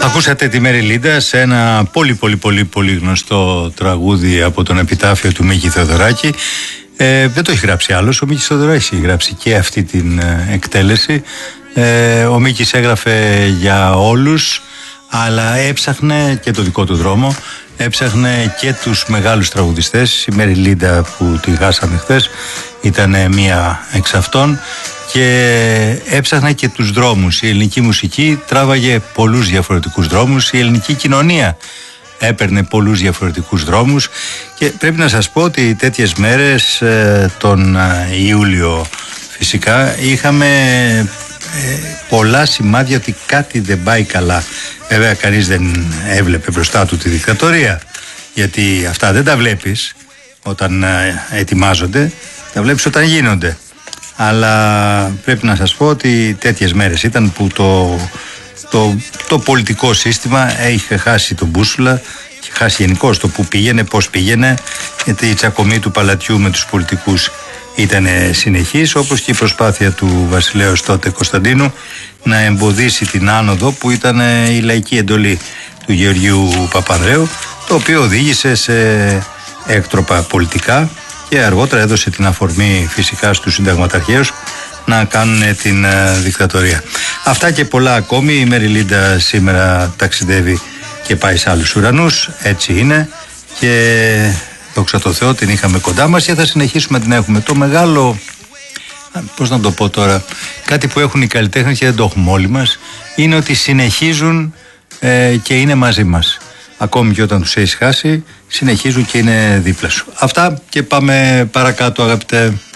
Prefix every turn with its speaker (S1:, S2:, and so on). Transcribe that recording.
S1: Ακούσατε τη Μέρη Λίντα σε ένα πολύ γνωστό τραγούδι από τον επιτάφιο του Μίκη Θεοδωράκη. Δεν το έχει γράψει άλλος, ο Μίκης Θεοδωράκης έχει γράψει και αυτή την εκτέλεση. Ο Μίκης έγραφε για όλους, αλλά έψαχνε και το δικό του δρόμο, έψαχνε και τους μεγάλους τραγουδιστές. Η Μέρη Λίντα που τη χάσαμε χθες ήταν μία εξ αυτών, και έψαχνα και τους δρόμους. Η ελληνική μουσική τράβαγε πολλούς διαφορετικούς δρόμους, η ελληνική κοινωνία έπαιρνε πολλούς διαφορετικούς δρόμους, και πρέπει να σας πω ότι τέτοιες μέρες, τον Ιούλιο φυσικά, είχαμε πολλά σημάδια ότι κάτι δεν πάει καλά. Βέβαια κανείς δεν έβλεπε μπροστά του τη δικτατορία, γιατί αυτά δεν τα βλέπεις όταν ετοιμάζονται, τα βλέπεις όταν γίνονται. Αλλά πρέπει να σας πω ότι τέτοιες μέρες ήταν που το πολιτικό σύστημα είχε χάσει τον μπούσουλα, είχε χάσει γενικώς το που πήγαινε, πώς πήγαινε, γιατί η τσακωμή του παλατιού με τους πολιτικούς ήταν συνεχής, όπως και η προσπάθεια του βασιλέως τότε Κωνσταντίνου να εμποδίσει την άνοδο που ήταν η λαϊκή εντολή του Γεωργίου Παπανδρέου, το οποίο οδήγησε σε έκτροπα πολιτικά και αργότερα έδωσε την αφορμή φυσικά στους συνταγματαρχαίους να κάνουν την δικτατορία. Αυτά και πολλά ακόμη. Η Μέρη Λίντα σήμερα ταξιδεύει και πάει σε άλλους ουρανούς, έτσι είναι, και δόξα τω Θεώ την είχαμε κοντά μας και θα συνεχίσουμε να την έχουμε. Το μεγάλο, πώς να το πω τώρα, κάτι που έχουν οι καλλιτέχνες και δεν το έχουμε όλοι μας, είναι ότι συνεχίζουν και είναι μαζί μας. Ακόμη και όταν τους έχεις χάσει, συνεχίζουν και είναι δίπλα σου. Αυτά και πάμε παρακάτω, αγαπητέ.